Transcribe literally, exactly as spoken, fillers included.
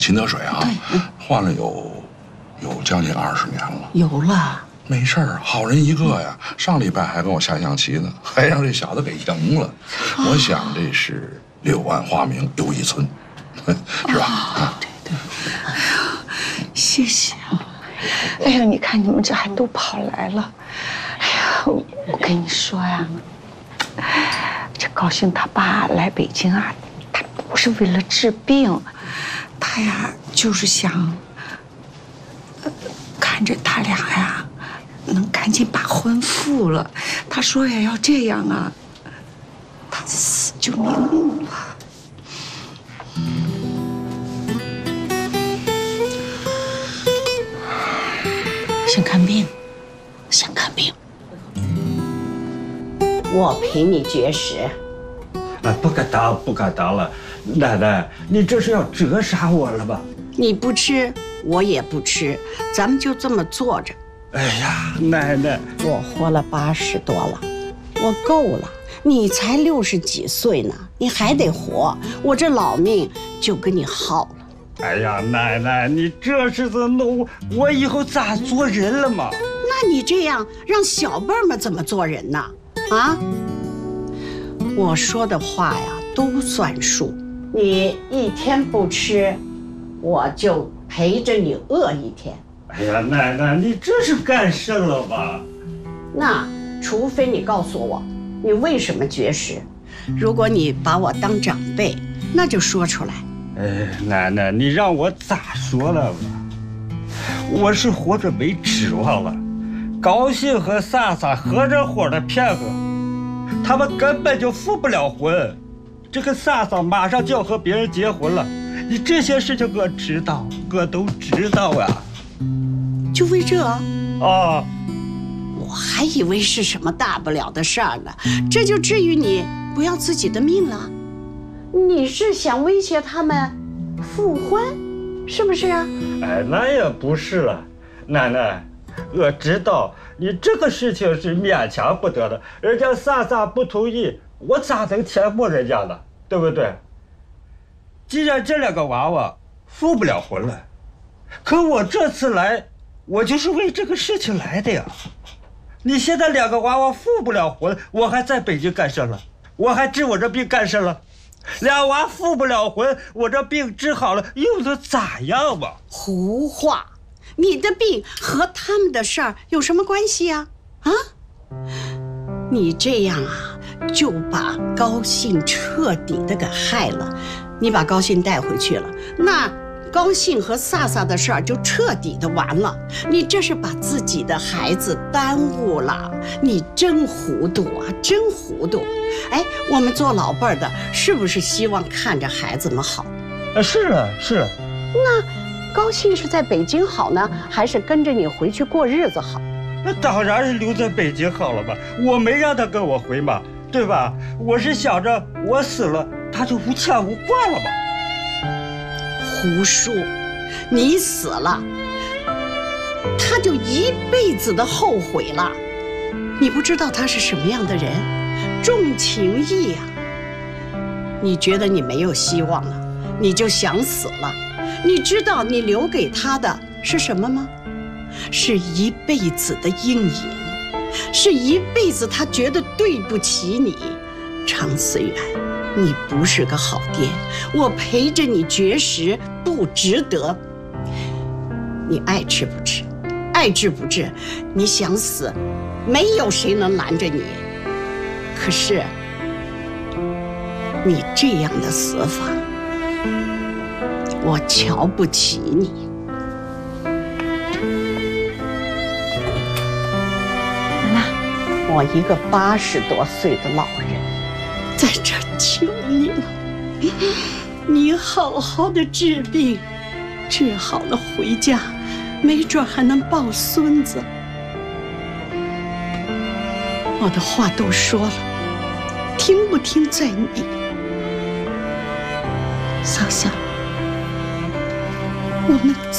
秦德水啊，换了有有将近二十年了。 有了。 没事儿，好人一个呀。上礼拜还跟我下象棋呢，还让这小子给赢了。啊、我想这是柳暗花明又一村，是吧？啊， 对对。哎呀，谢谢啊！哎呀，你看你们这还都跑来了。哎呀，我我跟你说呀，这高兴他爸来北京啊，他不是为了治病，他呀就是想、呃、看着他俩呀。 能赶紧把婚复了，他说呀，要这样啊，他的死就瞑目了。想看病，想看病， 我陪你绝食。 啊，不敢当，不敢当了，奶奶，你这是要折杀我了吧？ 你不吃，我也不吃，咱们就这么坐着。 哎呀，奶奶， 我活了八十多了，我够了。你才六十几岁呢，你还得活。我这老命就跟你耗了。 哎呀，奶奶，你这是在弄我以后咋做人了嘛？ 那你这样让小辈们怎么做人呢？啊？我说的话呀都算数。你一天不吃，我就陪着你饿一天。 哎呀，奶奶，你这是干甚了吧？ 那除非你告诉我，你为什么绝食？如果你把我当长辈，那就说出来。 哎，奶奶，你让我咋说了吧？我是活着没指望了。高兴和飒飒合着伙的骗我，他们根本就复不了婚。这个飒飒马上就要和别人结婚了，你这些事情我知道，我都知道啊。 就为这啊？ 啊！ 我还以为是什么大不了的事儿呢，这就至于你不要自己的命了？你是想威胁他们复婚，是不是啊？ 哎，那也不是了，奶奶，我知道你这个事情是勉强不得的，人家飒飒不同意，我咋能填没人家呢？对不对？既然这两个娃娃复不了婚了，可我这次来。 我就是为这个事情来的呀！你现在两个娃娃复不了婚，我还在北京干什么？我还治我这病干什么？俩娃复不了婚，我这病治好了又能咋样嘛？ 胡话！你的病和他们的事儿有什么关系呀？啊？你这样啊，就把高兴彻底的给害了。你把高兴带回去了，那…… 高兴和飒飒的事儿就彻底的完了，你这是把自己的孩子耽误了，你真糊涂啊，真糊涂！哎，我们做老辈儿的，是不是希望看着孩子们好？ 啊，是啊，是啊。 那高兴是在北京好呢，还是跟着你回去过日子好？ 那当然是留在北京好了吧，我没让他跟我回嘛，对吧？我是想着我死了，他就无牵无挂了嘛。 胡说！你死了，他就一辈子的后悔了。你不知道他是什么样的人，重情义呀。你觉得你没有希望了，你就想死了。你知道你留给他的是什么吗？是一辈子的阴影，是一辈子他觉得对不起你。常思远。 你不是个好爹，我陪着你绝食不值得。你爱吃不吃，爱治不治，你想死，没有谁能拦着你。可是你这样的死法，我瞧不起你。奶奶，我一个八十多岁的老人，在这儿求你了，你好好的治病，治好了回家，没准还能抱孙子。我的话都说了，听不听在你。嫂嫂，我们走。